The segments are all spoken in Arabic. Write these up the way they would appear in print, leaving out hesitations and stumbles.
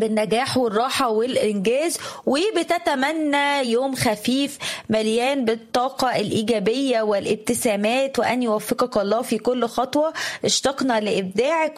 بالنجاح والراحة والإنجاز، وبتتمنى يوم خفيف مليان بالطاقة الإيجابية والابتسامات، وأن يوفقك الله في كل خطوة. اشتقنا لإبداعك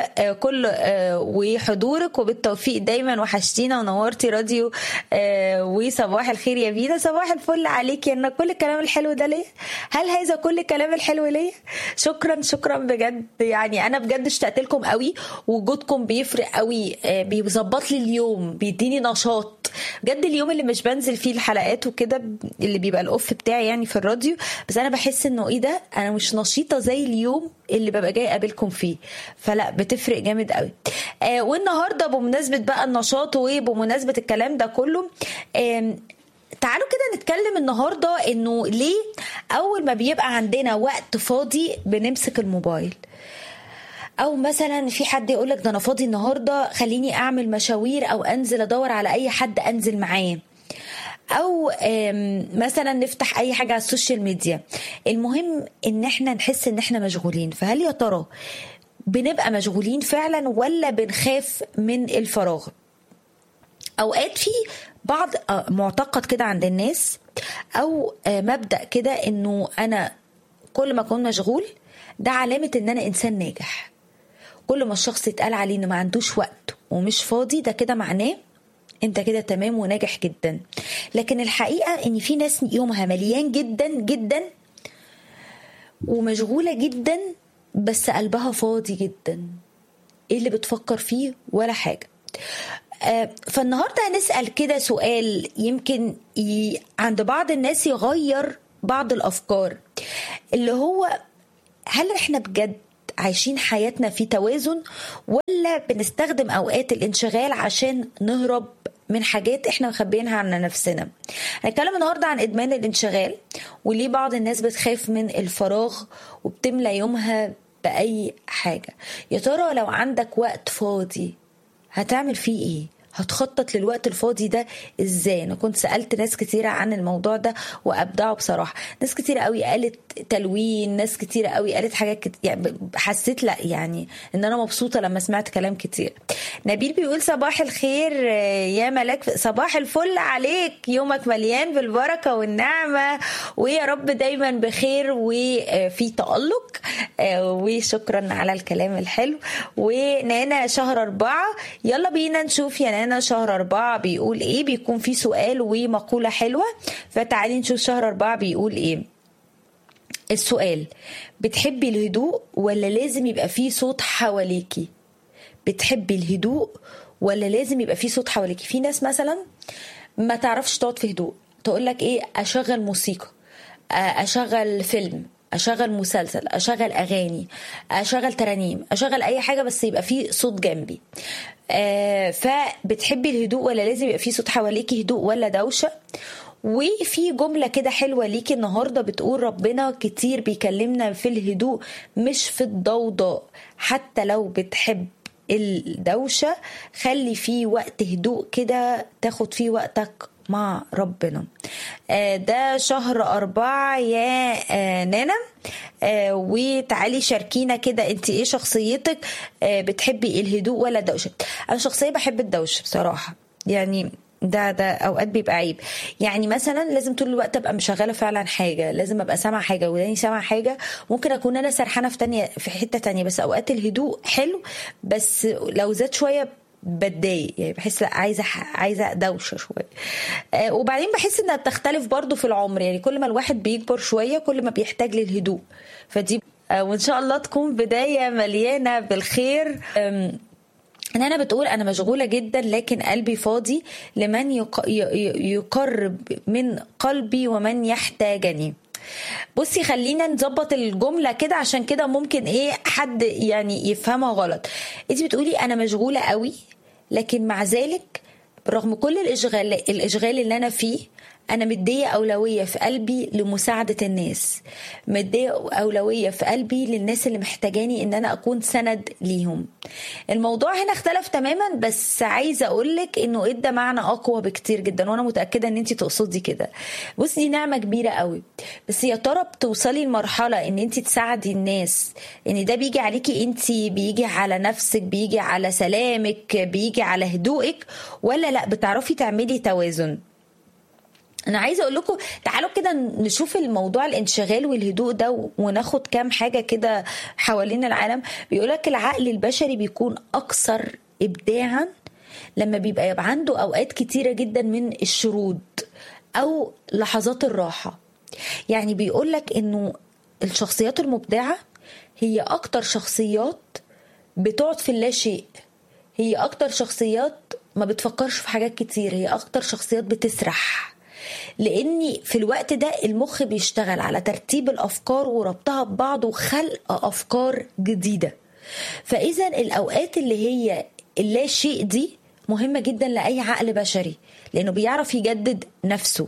وحضورك، وبالتوفيق دايما. وحشتينا ونورتي راديو. وصباح الخير يا بينا. صباح الفل عليك يا كل الكلام الحلو ده ليه؟ هل هذا كل الكلام الحلو ليه؟ شكرا بجد. يعني أنا بجد اشتقت لكم قوي، وجودكم بيفرق قوي، بيظبط لي اليوم، بيديني نشاط بجد. اليوم اللي مش بنزل فيه الحلقات وكده، اللي بيبقى الاوف بتاعي يعني في الراديو، بس انا بحس انه ايه ده، انا مش نشيطه زي اليوم اللي ببقى جاي اقابلكم فيه. فلا بتفرق جامد قوي. والنهارده بمناسبه بقى النشاط وبمناسبه الكلام ده كله، تعالوا كده نتكلم النهارده انه ليه اول ما بيبقى عندنا وقت فاضي بنمسك الموبايل. او مثلا في حد يقولك ده انا فاضي النهارده، خليني اعمل مشاوير او انزل ادور على اي حد انزل معاه، او مثلا نفتح اي حاجه على السوشيال ميديا. المهم ان احنا نحس ان احنا مشغولين. فهل يا ترى بنبقى مشغولين فعلا ولا بنخاف من الفراغ؟ اوقات في بعض معتقد كده عند الناس، او مبدأ كده انه انا كل ما اكون مشغول ده علامة ان انا انسان ناجح. كل ما الشخص يتقال عليه انه ما عندوش وقت ومش فاضي، ده كده معناه انت كده تمام وناجح جدا. لكن الحقيقة ان في ناس يومها مليان جدا جدا ومشغولة جدا، بس قلبها فاضي جدا. ايه اللي بتفكر فيه؟ ولا حاجة. فالنهاردة هنسأل كده سؤال يمكن عند بعض الناس يغير بعض الأفكار، اللي هو هل احنا بجد عايشين حياتنا في توازن، ولا بنستخدم أوقات الانشغال عشان نهرب من حاجات احنا مخبينها عن نفسنا؟ هنتكلم النهاردة عن إدمان الانشغال، وليه بعض الناس بتخاف من الفراغ وبتملى يومها بأي حاجة. يا ترى لو عندك وقت فاضي هتعمل فيه ايه؟ هتخطط للوقت الفاضي ده ازاي؟ انا كنت سألت ناس كتيرة عن الموضوع ده وابدعوا بصراحة. ناس كتيرة قوي قالت تلوين، ناس كتيرة قوي قالت حاجات يعني حسيت لا يعني ان انا مبسوطة لما سمعت كلام كتير. نبيل بيقول صباح الخير يا ملاك، صباح الفل عليك، يومك مليان بالبركة والنعمة، ويا رب دايما بخير وفي تألق. وشكرا على الكلام الحلو. ونانا شهر 4، يلا بينا نشوف يا نانا شهر 4 بيقول ايه. بيكون في سؤال ومقولة حلوة، فتعالي نشوف شهر 4 بيقول ايه. السؤال: بتحبي الهدوء ولا لازم يبقى فيه صوت حواليكي؟ بتحبي الهدوء ولا لازم يبقى فيه صوت حواليكي؟ في ناس مثلا ما تعرفش تقعد في هدوء، تقولك ايه، اشغل موسيقى، اشغل فيلم، اشغل مسلسل، اشغل اغاني، اشغل ترانيم، اشغل اي حاجة بس يبقى فيه صوت جنبي. فبتحبي الهدوء ولا لازم يبقى فيه صوت حواليكي؟ هدوء ولا دوشة؟ وفي جملة كده حلوة ليكي النهاردة بتقول ربنا كتير بيكلمنا في الهدوء مش في الضوضاء. حتى لو بتحب الدوشة خلي فيه وقت هدوء كده تاخد فيه وقتك مع ربنا. ده شهر 4 يا نانا. وتعالي شاركينا كده انت ايه شخصيتك، بتحبي الهدوء ولا الدوشة؟ انا شخصية بحب الدوشة بصراحة، يعني ده اوقات بيبقى عيب. يعني مثلا لازم طول الوقت ابقى مشغله فعلا حاجه، لازم ابقى سامعه حاجه وداني سامعه حاجه. ممكن اكون انا سرحانه في حته تانية، بس اوقات الهدوء حلو، بس لو زاد شويه بتضايق، يعني بحس لا عايزه دوشه شويه. وبعدين بحس انها بتختلف برضو في العمر، يعني كل ما الواحد بيكبر شويه كل ما بيحتاج للهدوء. فدي وان شاء الله تكون بدايه مليانه بالخير. ان انا بتقول انا مشغولة جدا لكن قلبي فاضي لمن يقرب من قلبي ومن يحتاجني. بصي خلينا نظبط الجملة كده، عشان كده ممكن ايه حد يعني يفهمها غلط. انت بتقولي انا مشغولة قوي، لكن مع ذلك برغم كل الاشغال اللي انا فيه أنا مدية أولوية في قلبي لمساعدة الناس، مدية أولوية في قلبي للناس اللي محتاجاني إن أنا أكون سند ليهم. الموضوع هنا اختلف تماما، بس عايزة أقولك إنه إدى معنى أقوى بكتير جدا، وأنا متأكدة إن أنتي تقصدي كده. بص، دي نعمة كبيرة قوي، بس يا ترى بتوصلي لمرحلة إن أنتي تساعدي الناس إن ده بيجي عليكي أنتي، بيجي على نفسك، بيجي على سلامك، بيجي على هدوءك، ولا لا بتعرفي تعملي توازن؟ انا عايزه اقول لكم تعالوا كده نشوف الموضوع الانشغال والهدوء ده، وناخد كام حاجه كده حوالين العالم. بيقولك العقل البشري بيكون اكثر ابداعا لما بيبقى عنده اوقات كتيره جدا من الشرود او لحظات الراحه. يعني بيقولك انه الشخصيات المبدعه هي اكتر شخصيات بتقعد في اللاشيء، هي اكتر شخصيات ما بتفكرش في حاجات كتير، هي اكتر شخصيات بتسرح، لاني في الوقت ده المخ بيشتغل على ترتيب الافكار وربطها ببعض وخلق افكار جديده. فاذا الاوقات اللي هي اللا شيء دي مهمه جدا لاي عقل بشري، لانه بيعرف يجدد نفسه.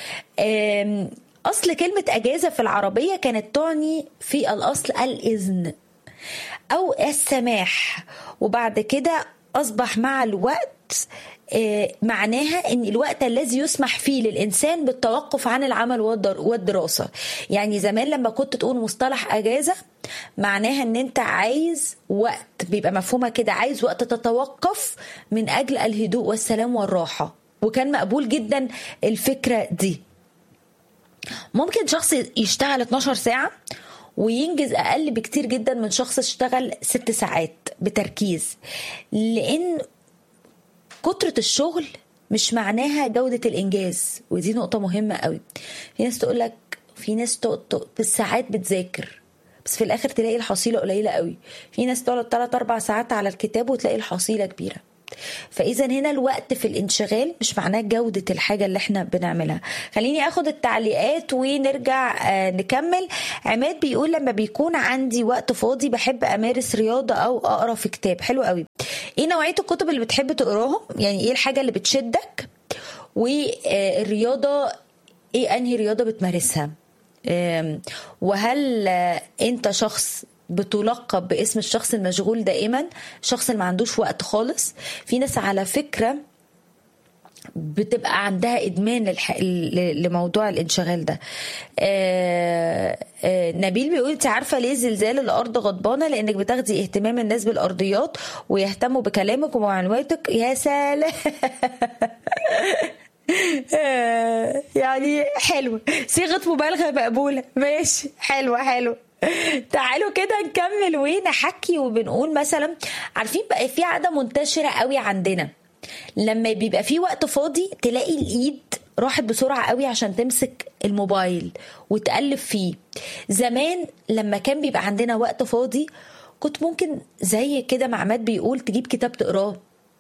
اصل كلمه اجازه في العربيه كانت تعني في الاصل الاذن او السماح، وبعد كده اصبح مع الوقت معناها ان الوقت الذي يسمح فيه للانسان بالتوقف عن العمل والدراسه. يعني زمان لما كنت تقول مصطلح اجازه معناها ان انت عايز وقت، بيبقى مفهومه كده، عايز وقت تتوقف من اجل الهدوء والسلام والراحه، وكان مقبول جدا الفكره دي. ممكن شخص يشتغل 12 ساعه وينجز أقل بكتير جدا من شخص اشتغل 6 ساعات بتركيز، لأن كترة الشغل مش معناها جودة الإنجاز، ودي نقطة مهمة قوي. في ناس تقولك، في ناس بالساعات بتذاكر بس في الآخر تلاقي الحصيلة قليلة قوي، في ناس تقعد 3-4 ساعات على الكتاب وتلاقي الحصيلة كبيرة. فإذا هنا الوقت في الانشغال مش معناه جودة الحاجة اللي احنا بنعملها. خليني اخد التعليقات ونرجع نكمل. عماد بيقول لما بيكون عندي وقت فاضي بحب امارس رياضة او اقرا في كتاب. حلو قوي. ايه نوعية الكتب اللي بتحب تقراهم؟ يعني ايه الحاجة اللي بتشدك؟ والرياضة ايه، انهي رياضة بتمارسها؟ وهل انت شخص بتلقب باسم الشخص المشغول دائما، الشخص اللي ما عندوش وقت خالص؟ في ناس على فكرة بتبقى عندها إدمان لموضوع الانشغال ده. نبيل بيقول انت عارفة ليه زلزال الأرض غضبانة؟ لأنك بتاخدي اهتمام الناس بالأرضيات ويهتموا بكلامك ومعلوماتك. يا سلام. يعني حلو، صيغة مبالغة مقبولة، ماشي، حلوة. تعالوا كده نكمل ونحكي. وبنقول مثلا، عارفين بقى في عادة منتشرة قوي عندنا، لما بيبقى في وقت فاضي تلاقي الإيد راحت بسرعة قوي عشان تمسك الموبايل وتقلب فيه. زمان لما كان بيبقى عندنا وقت فاضي كنت ممكن زي كده مع عماد بيقول تجيب كتاب تقراه،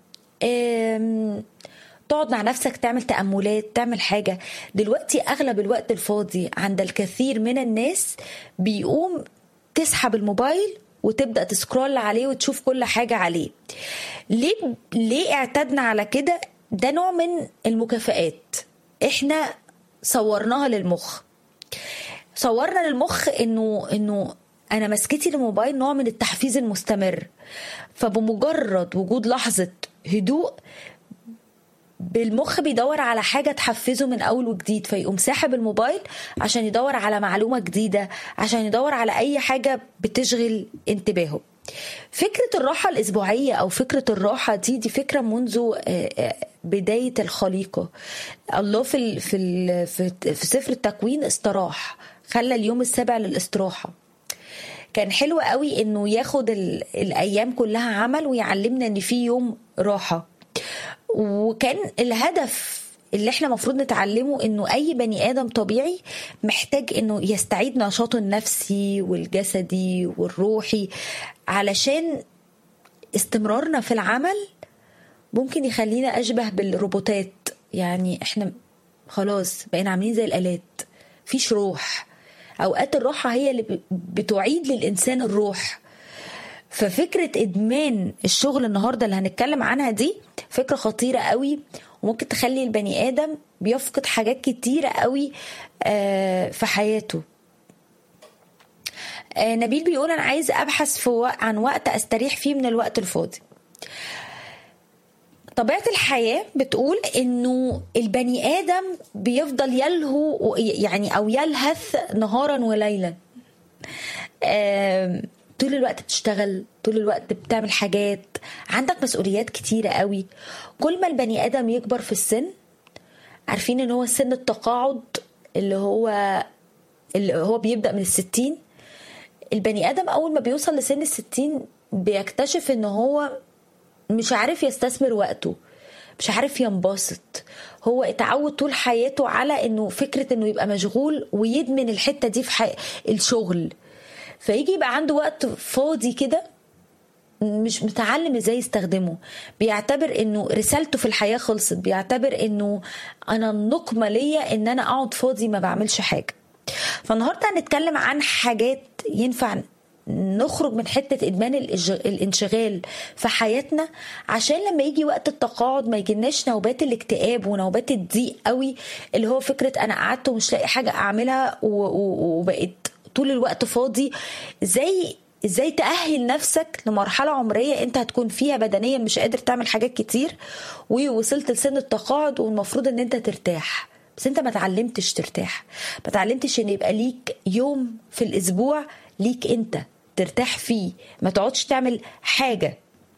تقعد مع نفسك تعمل تأملات، تعمل حاجة. دلوقتي أغلب الوقت الفاضي عند الكثير من الناس بيقوم تسحب الموبايل وتبدأ تسكرول عليه وتشوف كل حاجة عليه. ليه اعتدنا على كده؟ ده نوع من المكافآت احنا صورناها للمخ. صورنا للمخ انه انا مسكتي للموبايل نوع من التحفيز المستمر، فبمجرد وجود لحظة هدوء بالمخ بيدور على حاجة تحفزه من أول وجديد، فيقوم ساحب الموبايل عشان يدور على معلومة جديدة، عشان يدور على أي حاجة بتشغل انتباهه. فكرة الراحة الأسبوعية أو فكرة الراحة دي فكرة منذ بداية الخليقة. الله في سفر التكوين استراح، خلى اليوم السابع للاستراحة. كان حلو قوي إنه ياخد الأيام كلها عمل ويعلمنا إن في يوم راحة. وكان الهدف اللي احنا مفروض نتعلمه انه اي بني ادم طبيعي محتاج انه يستعيد نشاطه النفسي والجسدي والروحي، علشان استمرارنا في العمل ممكن يخلينا اشبه بالروبوتات. يعني احنا خلاص بقينا عاملين زي الالات، فيش روح. اوقات الراحة هي اللي بتعيد للانسان الروح. ففكرة إدمان الشغل النهاردة اللي هنتكلم عنها دي فكرة خطيرة قوي، وممكن تخلي البني آدم بيفقد حاجات كتيرة قوي في حياته. نبيل بيقول أنا عايز أبحث عن وقت أستريح فيه من الوقت الفاضي. طبيعة الحياة بتقول إنه البني آدم بيفضل يلهو يعني أو يلهث نهارا وليلا. طول الوقت بتشتغل، طول الوقت بتعمل حاجات، عندك مسؤوليات كتيرة قوي. كل ما البني آدم يكبر في السن، عارفين إن هو سن التقاعد اللي هو بيبدأ من 60. البني آدم أول ما بيوصل لسن 60 بيكتشف إن هو مش عارف يستثمر وقته، مش عارف ينبسط. هو اتعود طول حياته على إنه فكرة إنه يبقى مشغول ويدمن الحتة دي في الشغل، فيجي يبقى عنده وقت فاضي كده مش متعلم ازاي يستخدمه. بيعتبر انه رسالته في الحياة خلصت، بيعتبر انه انا النقمة ليا ان انا اقعد فاضي ما بعملش حاجة. فالنهاردة هنتكلم عن حاجات ينفع نخرج من حتة إدمان الانشغال في حياتنا، عشان لما يجي وقت التقاعد ما يجيناش نوبات الاكتئاب ونوبات الضيق قوي، اللي هو فكرة أنا قعدت ومش لاقي حاجة أعملها وبقيت طول الوقت فاضي. ازاي تأهل نفسك لمرحلة عمرية انت هتكون فيها بدنيا مش قادر تعمل حاجات كتير، ووصلت لسن التقاعد والمفروض ان انت ترتاح، بس انت ما تعلمتش ترتاح، ما تعلمتش ان يبقى ليك يوم في الاسبوع ليك انت ترتاح فيه، ما تقعدش تعمل حاجة.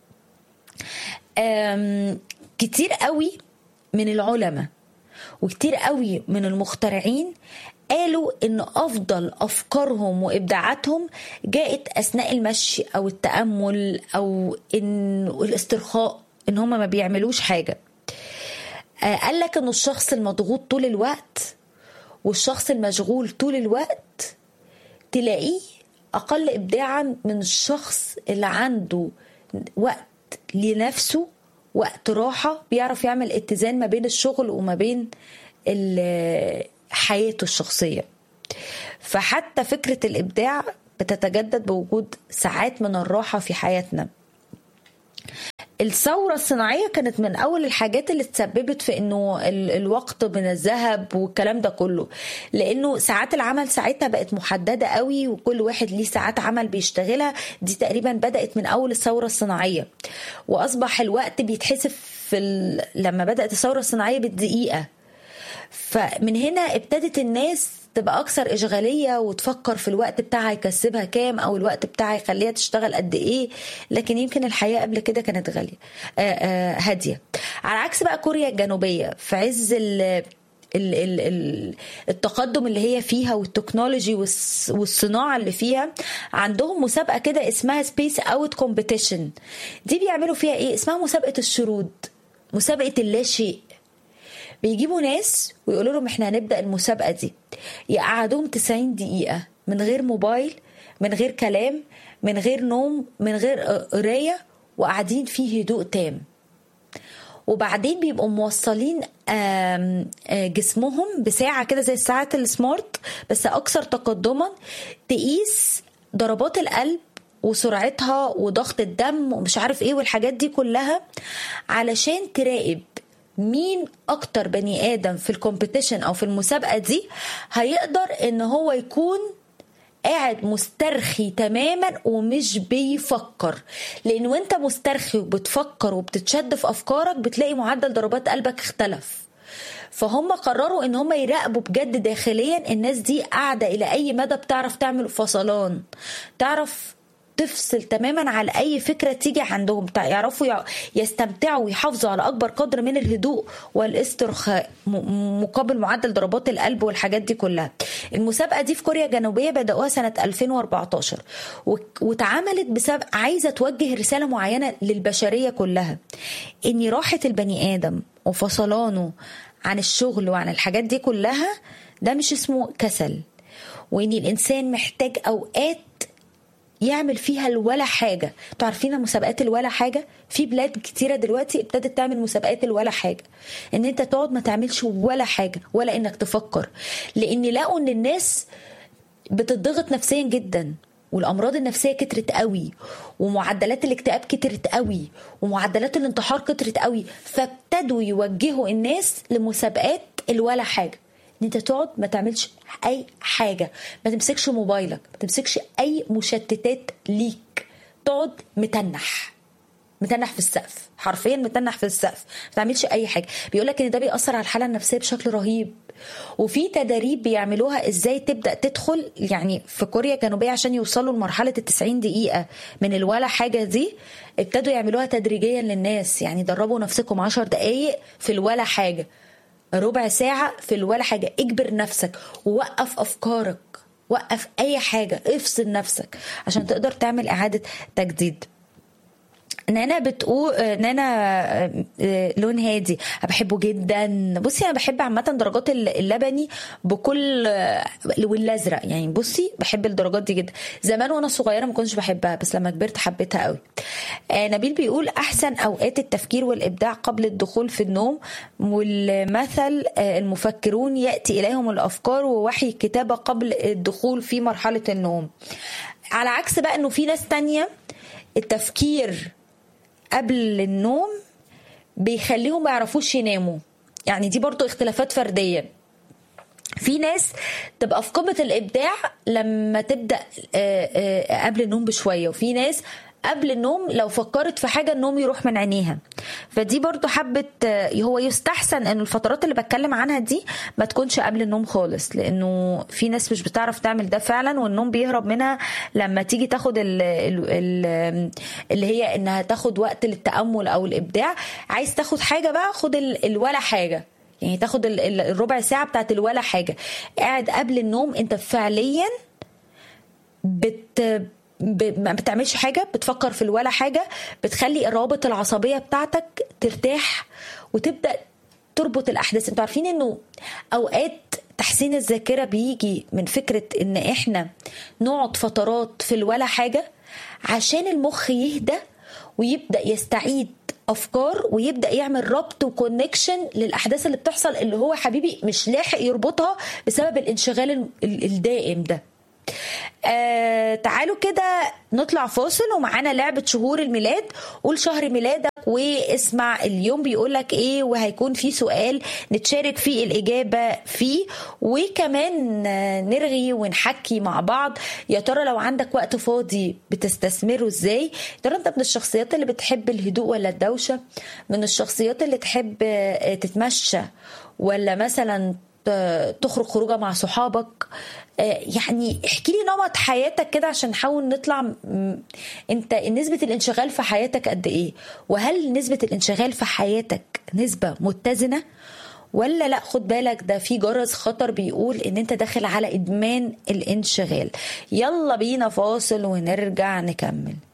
كتير قوي من العلماء وكتير قوي من المخترعين قالوا ان افضل افكارهم وابداعاتهم جاءت اثناء المشي او التأمل او ان الاسترخاء، ان هم ما بيعملوش حاجة. قال لك ان الشخص المضغوط طول الوقت والشخص المشغول طول الوقت تلاقيه اقل ابداعا من الشخص اللي عنده وقت لنفسه، وقت راحة، بيعرف يعمل اتزان ما بين الشغل وما بين حياته الشخصية. فحتى فكرة الإبداع بتتجدد بوجود ساعات من الراحة في حياتنا. الثورة الصناعية كانت من أول الحاجات اللي تسببت في أنه الوقت من الذهب والكلام ده كله، لأنه ساعات العمل ساعتها بقت محددة قوي وكل واحد ليه ساعات عمل بيشتغلها. دي تقريبا بدأت من أول الثورة الصناعية، وأصبح الوقت بيتحسب لما بدأت الثورة الصناعية بالدقيقة. فمن هنا ابتدت الناس تبقى أكثر إشغالية وتفكر في الوقت بتاعها يكسبها كام أو الوقت بتاعها يخليها تشتغل قد إيه. لكن يمكن الحياة قبل كده كانت غالية هادية. على عكس بقى كوريا الجنوبية في عز التقدم اللي هي فيها والتكنولوجي والصناعة اللي فيها، عندهم مسابقة كده اسمها سبيس اوت كومبيتيشن. دي بيعملوا فيها ايه؟ اسمها مسابقة الشرود، مسابقة اللا شيء. بيجيبوا ناس ويقولوا لهم احنا هنبدأ المسابقة دي، يقعدوهم 90 دقيقة من غير موبايل، من غير كلام، من غير نوم، من غير قراية، وقاعدين فيه هدوء تام. وبعدين بيبقوا موصلين جسمهم بساعة كده زي الساعات السمارت بس أكثر تقدما، تقيس ضربات القلب وسرعتها وضغط الدم ومش عارف ايه والحاجات دي كلها، علشان تراقب مين اكتر بني ادم في الكومبيتيشن او في المسابقة دي هيقدر ان هو يكون قاعد مسترخي تماما ومش بيفكر. لان وانت مسترخي وبتفكر وبتتشد في افكارك بتلاقي معدل ضربات قلبك اختلف. فهم قرروا ان هم يراقبوا بجد داخليا الناس دي قاعدة الى اي مدى بتعرف تعمل فصلان، تعرف تفصل تماما على اي فكرة تيجي عندهم، يعرفوا يستمتعوا ويحافظوا على اكبر قدر من الهدوء والاسترخاء مقابل معدل ضربات القلب والحاجات دي كلها. المسابقة دي في كوريا الجنوبية بدأوها سنة 2014 واتعملت بسبب عايزة توجه رسالة معينة للبشرية كلها، ان راحة البني آدم وفصلانه عن الشغل وعن الحاجات دي كلها ده مش اسمه كسل، وان الانسان محتاج اوقات يعمل فيها الولا حاجة. تعرفين مسابقات الولا حاجة؟ في بلاد كتيرة دلوقتي ابتدت تعمل مسابقات الولا حاجة، ان انت تقعد ما تعملش ولا حاجة ولا انك تفكر. لان لقوا ان الناس بتضغط نفسيا جدا، والامراض النفسية كترت قوي، ومعدلات الاكتئاب كترت قوي، ومعدلات الانتحار كترت قوي. فابتدوا يوجهوا الناس لمسابقات الولا حاجه، ان انت تقعد ما تعملش اي حاجه، ما تمسكش موبايلك، ما تمسكش اي مشتتات ليك، تقعد متنح في السقف، حرفيا متنح في السقف، ما تعملش اي حاجه. بيقولك ان ده بيأثر على الحاله النفسيه بشكل رهيب. وفي تدريب بيعملوها ازاي تبدأ تدخل، يعني في كوريا جنوبية بيه عشان يوصلوا لمرحلة 90 دقيقة من الولا حاجة دي، ابتدوا يعملوها تدريجيا للناس. يعني دربوا نفسكم 10 دقايق في الولا حاجة، ربع ساعة في الولا حاجة، اجبر نفسك ووقف أفكارك، وقف أي حاجة، افصل نفسك عشان تقدر تعمل إعادة تجديد. نانا بتقول، نانا لون هادي بحبه جدا. بصي انا بحب عامه درجات اللبني بكل، والازرق يعني. بصي بحب الدرجات دي جدا. زمان وانا صغيره ما كنتش بحبها، بس لما كبرت حبيتها قوي. نبيل بيقول احسن اوقات التفكير والابداع قبل الدخول في النوم، والمثل المفكرون ياتي اليهم الافكار ووحي الكتابه قبل الدخول في مرحله النوم. على عكس بقى انه في ناس تانية التفكير قبل النوم بيخليهم ما يعرفوش يناموا. يعني دي برضو اختلافات فردية. في ناس تبقى في قمة الإبداع لما تبدأ قبل النوم بشوية، وفي ناس قبل النوم لو فكرت في حاجة النوم يروح من عينيها. فدي برضو حبت، هو يستحسن ان الفترات اللي بتكلم عنها دي ما تكونش قبل النوم خالص، لانه في ناس مش بتعرف تعمل ده فعلا، والنوم بيهرب منها لما تيجي تاخد اللي هي انها تاخد وقت للتأمل او الإبداع. عايز تاخد حاجة بقى، خد الولا حاجة، يعني تاخد الربع ساعة بتاعت الولا حاجة. قاعد قبل النوم انت فعليا ما بتعملش حاجة، بتفكر في الولا حاجة، بتخلي الروابط العصبية بتاعتك ترتاح وتبدأ تربط الأحداث. انتوا عارفين انه أوقات تحسين الذاكرة بيجي من فكرة ان احنا نقعد فترات في الولا حاجة عشان المخ يهدى ويبدأ يستعيد أفكار ويبدأ يعمل ربط وكونكشن للأحداث اللي بتحصل، اللي هو حبيبي مش لاحق يربطها بسبب الانشغال الدائم ده. تعالوا كده نطلع فاصل، ومعانا لعبة شهور الميلاد. قول شهر ميلادك واسمع اليوم بيقولك ايه، وهيكون في سؤال نتشارك فيه الإجابة فيه، وكمان نرغي ونحكي مع بعض. يا ترى لو عندك وقت فاضي بتستثمره ازاي؟ يا ترى انت من الشخصيات اللي بتحب الهدوء ولا الدوشة؟ من الشخصيات اللي تحب تتمشى ولا مثلا تخرج خروجه مع صحابك؟ يعني احكي لي نمط حياتك كده عشان نحاول نطلع انت نسبة الانشغال في حياتك قد ايه، وهل نسبة الانشغال في حياتك نسبة متزنة ولا لا؟ خد بالك ده في جرس خطر بيقول ان انت داخل على ادمان الانشغال. يلا بينا فاصل ونرجع نكمل.